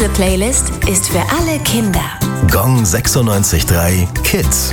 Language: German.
Playlist ist für alle Kinder. Gong 96.3 Kids.